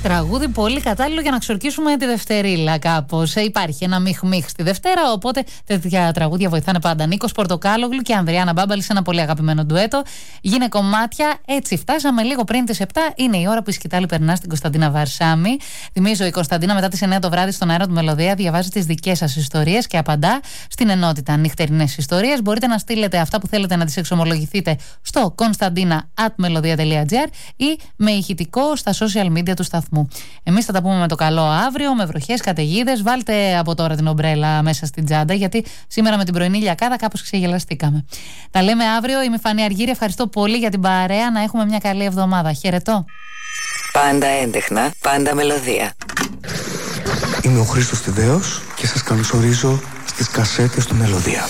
Τραγούδι πολύ κατάλληλο για να ξορκίσουμε τη Δευτερίλα κάπως. Υπάρχει ένα μιχ-μιχ στη Δευτέρα, οπότε τέτοια τραγούδια βοηθάνε πάντα. Νίκος Πορτοκάλογλου και Ανδριάννα Μπάμπαλη σε ένα πολύ αγαπημένο ντουέτο. Γίνε κομμάτια. Έτσι φτάσαμε λίγο πριν τις 7. Είναι η ώρα που η σκητάλη περνά στην Κωνσταντίνα Βαρσάμι. Θυμίζω, η Κωνσταντίνα μετά τις 9 το βράδυ στον αέρα του Μελωδία διαβάζει τις δικές σας ιστορίες και απαντά στην ενότητα νυχτερινές ιστορίες. Μπορείτε να στείλετε αυτά που θέλετε να τις εξομολογηθείτε στο konstantina@melodia.gr ή με ηχητικό στα social media του σταθμού. Εμείς θα τα πούμε με το καλό αύριο, με βροχές, καταιγίδες. Βάλτε από τώρα την ομπρέλα μέσα στην τσάντα, γιατί σήμερα με την πρωινή λιακάδα κάπως ξεγελαστήκαμε. Τα λέμε αύριο. Είμαι Φανή Αργύρη. Ευχαριστώ πολύ για την παρέα. Να έχουμε μια καλή εβδομάδα. Χαιρετώ. Πάντα έντεχνα, πάντα μελωδία. Είμαι ο Χρήστος Θηδαίος και σας καλωσορίζω στις κασέτες του Μελωδία.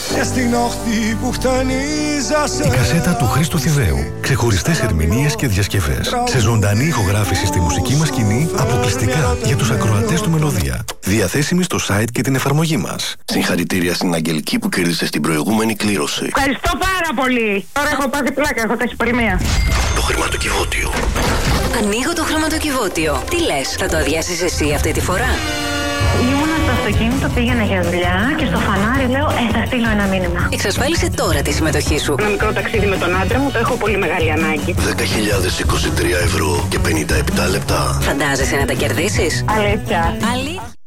Η κασέτα του Χρήστου Θηδαίου. Ξεχωριστές ερμηνείες και διασκευές. Σε ζωντανή ηχογράφηση στη μουσική μας σκηνή, αποκλειστικά για τους ακροατές του Μελωδία. Διαθέσιμη στο site και την εφαρμογή μας. Συγχαρητήρια στην Αγγελική που κέρδισε στην προηγούμενη κλήρωση. Ευχαριστώ πάρα πολύ. Τώρα έχω πάθει πλάκα, έχω ταχυπολεμία. Το χρηματοκιβώτιο. Ανοίγω το χρηματοκιβώτιο. Τι λες, θα το αδειάσεις εσύ αυτή τη φορά? Ήμουνα στο αυτοκίνητο, πήγαινα για δουλειά και στο φανάρι λέω θα στείλω ένα μήνυμα. Εξασφάλισε τώρα τη συμμετοχή σου. Ένα μικρό ταξίδι με τον άντρα μου, το έχω πολύ μεγάλη ανάγκη. 10.023 ευρώ και 57 λεπτά. Φαντάζεσαι να τα κερδίσεις? Αλήθεια. Αλήθεια.